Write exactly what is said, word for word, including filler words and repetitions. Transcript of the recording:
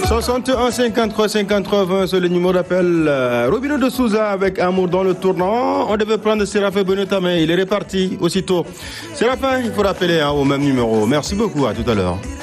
soixante et un cinquante-trois cinquante-trois vingt, c'est le numéro d'appel. Euh, Robino de Souza avec Amour dans le tournant. On devait prendre Séraphin Benota, mais il est reparti aussitôt. Séraphin, il faut rappeler hein, au même numéro. Merci beaucoup, à tout à l'heure.